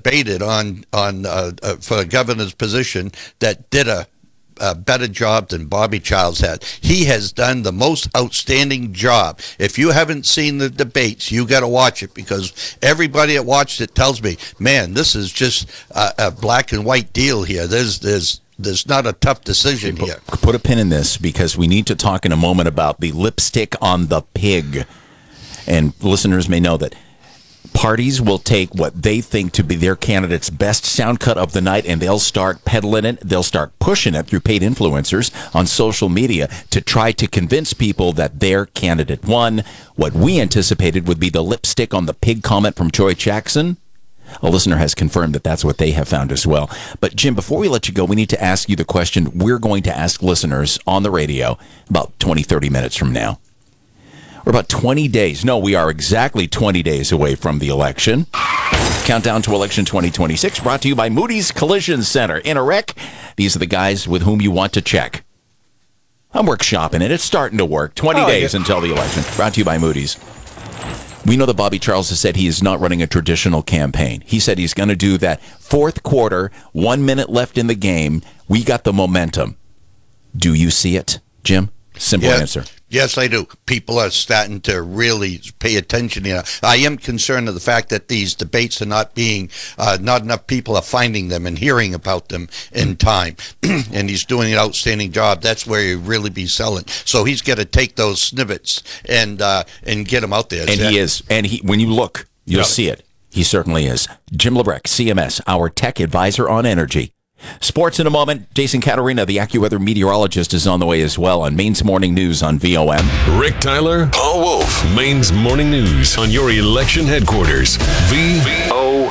debated for the governor's position that did a better job than Bobby Childs had. He has done the most outstanding job. If you haven't seen the debates, you got to watch it, because everybody that watched it tells me, man, this is just a black and white deal here. There's not a tough decision here. Put a pin in this, because we need to talk in a moment about the lipstick on the pig. And listeners may know that parties will take what they think to be their candidate's best sound cut of the night, and they'll start peddling it. They'll start pushing it through paid influencers on social media to try to convince people that their candidate won. What we anticipated would be the lipstick on the pig comment from Troy Jackson. A listener has confirmed that that's what they have found as well. But, Jim, before we let you go, we need to ask you the question we're going to ask listeners on the radio about 20, 30 minutes from now. We're about 20 days. No, we are exactly 20 days away from the election. Countdown to Election 2026, brought to you by Moody's Collision Center. In a wreck, these are the guys with whom you want to check. I'm workshopping it. It's starting to work. 20 days until the election. Brought to you by Moody's. We know that Bobby Charles has said he is not running a traditional campaign. He said he's going to do that fourth quarter, 1 minute left in the game. We got the momentum. Do you see it, Jim? Simple answer. Yes, I do. People are starting to really pay attention here. I am concerned of the fact that these debates are not being, not enough people are finding them and hearing about them in time. And he's doing an outstanding job. That's where he'll really be selling. So he's got to take those snippets and get them out there. And he is. And when you look, you'll see it. He certainly is. Jim Lebrecht, CMS, our tech advisor on energy. Sports in a moment. Jason Caterina, the AccuWeather meteorologist, is on the way as well on Maine's Morning News on VOM. Rick Tyler, Paul Wolf, Maine's Morning News on your election headquarters, VOM.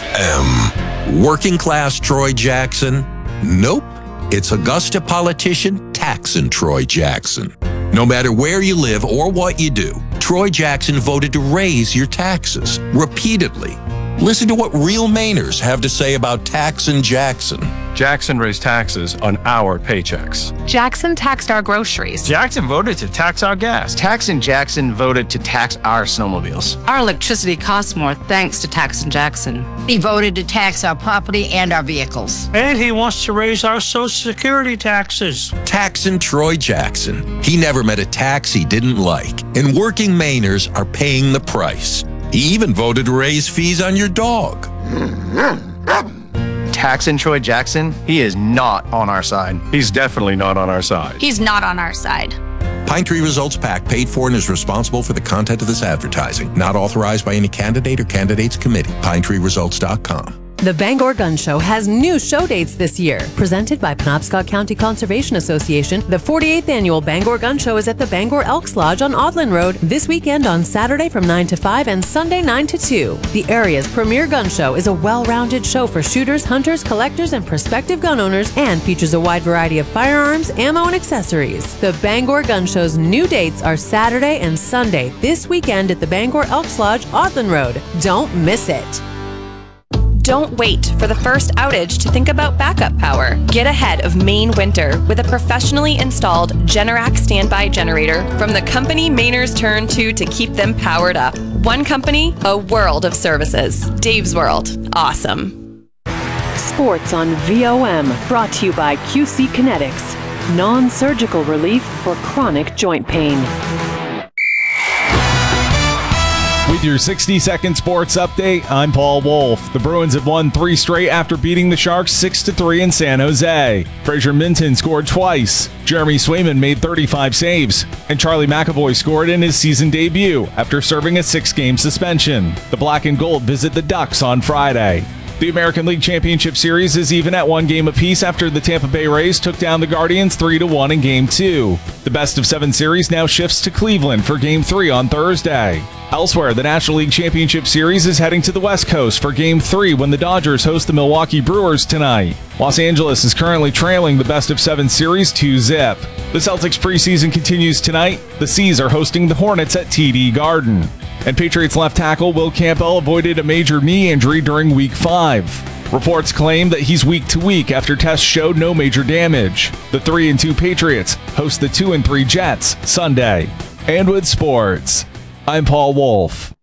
Working class Troy Jackson? Nope. It's Augusta politician Taxon Troy Jackson. No matter where you live or what you do, Troy Jackson voted to raise your taxes repeatedly. Listen to what real Mainers have to say about Taxon Jackson. Jackson raised taxes on our paychecks. Jackson taxed our groceries. Jackson voted to tax our gas. Taxon Jackson voted to tax our snowmobiles. Our electricity costs more thanks to Taxon Jackson. He voted to tax our property and our vehicles. And he wants to raise our Social Security taxes. Taxon Troy Jackson. He never met a tax he didn't like. And working Mainers are paying the price. He even voted to raise fees on your dog. Taxon Troy Jackson, he is not on our side. He's definitely not on our side. He's not on our side. Pine Tree Results PAC paid for and is responsible for the content of this advertising. Not authorized by any candidate or candidates committee. PineTreeResults.com. The Bangor Gun Show has new show dates this year. Presented by Penobscot County Conservation Association, the 48th Annual Bangor Gun Show is at the Bangor Elks Lodge on Audlin Road this weekend on Saturday from 9 to 5 and Sunday 9 to 2. The area's premier gun show is a well-rounded show for shooters, hunters, collectors, and prospective gun owners, and features a wide variety of firearms, ammo, and accessories. The Bangor Gun Show's new dates are Saturday and Sunday this weekend at the Bangor Elks Lodge, Audlin Road. Don't miss it. Don't wait for the first outage to think about backup power. Get ahead of Maine winter with a professionally installed Generac standby generator from the company Mainers turn to keep them powered up. One company, a world of services. Dave's World. Awesome. Sports on VOM, brought to you by QC Kinetics. Non-surgical relief for chronic joint pain. With your 60-second sports update, I'm Paul Wolf. The Bruins have won 3 straight after beating the Sharks 6-3 in San Jose. Fraser Minton scored twice. Jeremy Swayman made 35 saves. And Charlie McAvoy scored in his season debut after serving a 6-game suspension. The Black and Gold visit the Ducks on Friday. The American League Championship Series is even at 1 game apiece after the Tampa Bay Rays took down the Guardians 3-1 in Game 2. The best-of-7 series now shifts to Cleveland for Game 3 on Thursday. Elsewhere, the National League Championship Series is heading to the West Coast for Game 3 when the Dodgers host the Milwaukee Brewers tonight. Los Angeles is currently trailing the best-of-7 series 2-0. The Celtics preseason continues tonight. The C's are hosting the Hornets at TD Garden. And Patriots left tackle Will Campbell avoided a major knee injury during Week 5. Reports claim that he's week to week after tests showed no major damage. The 3-2 Patriots host the 2-3 Jets Sunday. And with sports, I'm Paul Wolf.